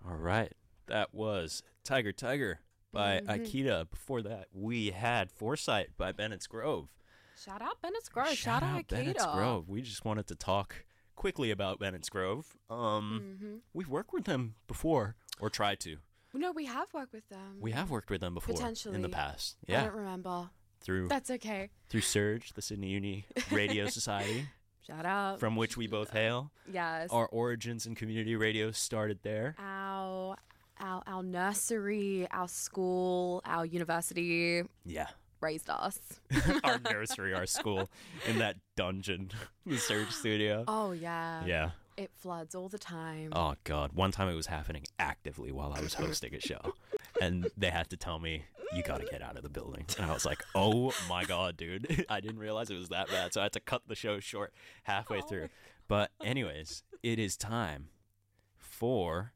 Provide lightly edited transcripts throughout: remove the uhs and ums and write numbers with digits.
All right. That was Tiger Tiger by Akita. Before that, we had Foresight by Bennett's Grove. Shout out Bennett's Grove. Shout out Bennett's Akita. Grove. We just wanted to talk quickly about Bennett's Grove. We've worked with them before, or tried to. No, we have worked with them. We have worked with them before. Potentially. In the past. I Yeah. don't remember. Through That's okay. Surge, the Sydney Uni Radio Society, Shout out. from which we both hail. Yes. Our origins in community radio started there. Our nursery, our school, our university Yeah. raised us. Our nursery, our school, in that dungeon, the Surge studio. Oh, yeah. Yeah. It floods all the time. Oh, God. One time it was happening actively while I was hosting a show. And they had to tell me, you got to get out of the building. And I was like, oh, my God, dude. I didn't realize it was that bad. So I had to cut the show short halfway through. But anyways, it is time for...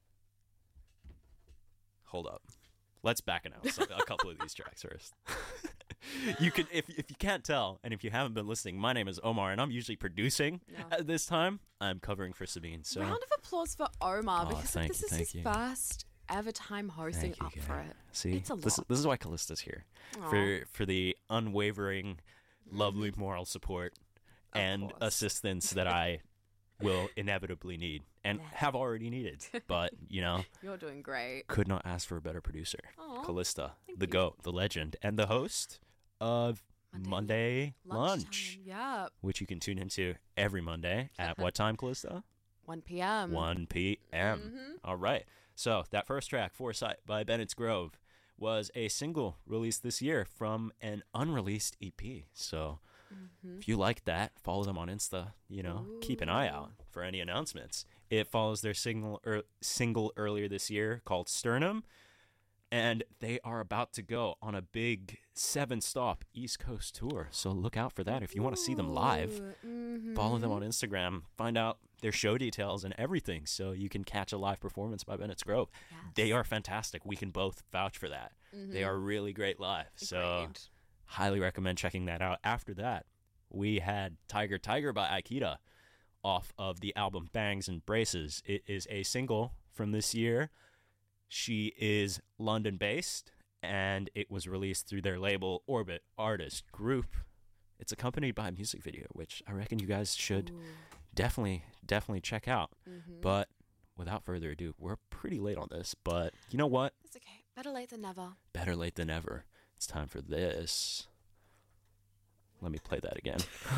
Hold up. Let's back announce a couple of these tracks first. You can, if you can't tell, and if you haven't been listening, my name is Omar, and I'm usually producing at this time. I'm covering for Sabine. So Round of applause for Omar, because this is his you. first ever time hosting Thank you, up for Gary. it. See, It's a lot. this is why Callista's here, for the unwavering, lovely moral support and course. assistance that I will inevitably need and have already needed. But You're doing great. could not ask for a better producer. Aw, Callista, the GOAT, the legend, and the host of Monday Lunch, Lunchtime, yeah. which you can tune into every Monday at what time, Callista? 1 p.m. 1 p.m. All right. So that first track, Foresight by Bennett's Grove, was a single released this year from an unreleased EP. So if you like that, follow them on Insta. Keep an eye out for any announcements. It follows their single earlier this year called Sternum. And they are about to go on a big 7-stop East Coast tour. So look out for that. If you want to see them live, follow them on Instagram. Find out their show details and everything so you can catch a live performance by Bennett's Grove. Yes. They are fantastic. We can both vouch for that. They are really great live. So Agreed. highly recommend checking that out. After that, we had Tiger Tiger by Akita off of the album Bangs and Braces. It is a single from this year. She is London-based, and it was released through their label Orbit Artist Group. It's accompanied by a music video, which I reckon you guys should definitely check out. But without further ado, we're pretty late on this, but you know what? It's okay. Better late than never. Better late than ever. It's time for this. Let me play that again.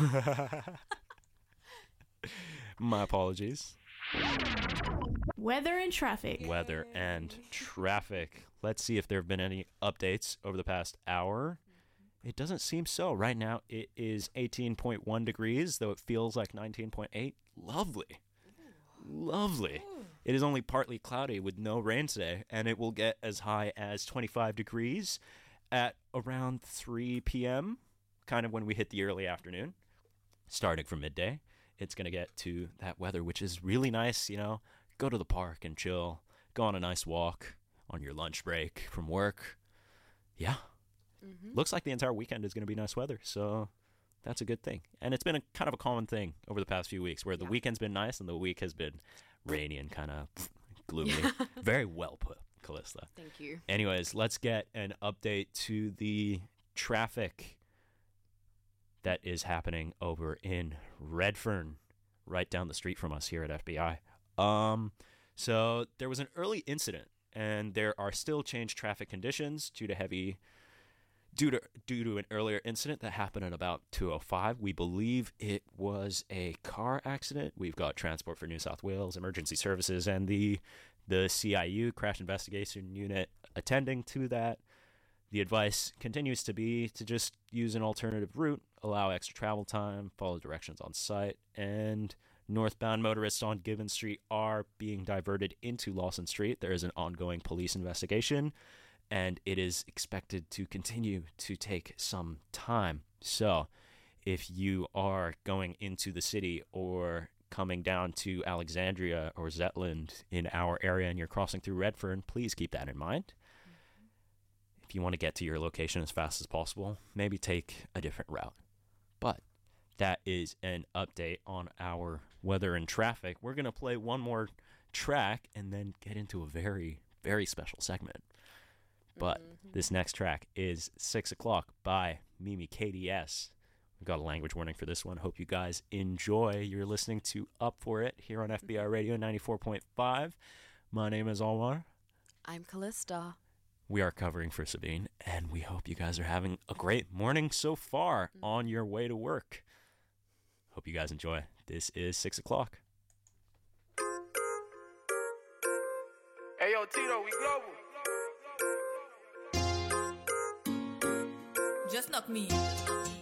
My apologies. Weather and traffic. Weather and traffic. Let's see if there have been any updates over the past hour. It doesn't seem so. Right now it is 18.1 degrees, though it feels like 19.8. Lovely. Lovely. It is only partly cloudy with no rain today, and it will get as high as 25 degrees at around 3 p.m., kind of when we hit the early afternoon. Starting from midday, it's going to get to that weather, which is really nice, Go to the park and chill. Go on a nice walk on your lunch break from work. Yeah. Looks like the entire weekend is going to be nice weather, so that's a good thing. And it's been kind of a common thing over the past few weeks where the weekend's been nice and the week has been rainy and kind of gloomy. Very well put, Callista. Thank you. Anyways, let's get an update to the traffic that is happening over in Redfern, right down the street from us here at FBI. So there was an early incident, and there are still changed traffic conditions due to an earlier incident that happened at about 2:05. We believe it was a car accident. We've got Transport for New South Wales, Emergency Services, and the CIU, Crash Investigation Unit, attending to that. The advice continues to be to just use an alternative route, allow extra travel time, follow directions on site, and northbound motorists on Gibbon Street are being diverted into Lawson Street. There is an ongoing police investigation, and it is expected to continue to take some time. So if you are going into the city or coming down to Alexandria or Zetland in our area and you're crossing through Redfern, please keep that in mind. If you want to get to your location as fast as possible, maybe take a different route. But that is an update on our weather and traffic. We're going to play one more track and then get into a very, very special segment. But this next track is 6 O'Clock by Mimi KDS. We've got a language warning for this one. Hope you guys enjoy. You're listening to Up For It here on FBI Radio 94.5. My name is Omar. I'm Callista. We are covering for Sabine, and we hope you guys are having a great morning so far on your way to work. Hope you guys enjoy. This is 6 O'Clock. Hey, yo, Tito, we global. Just knock me.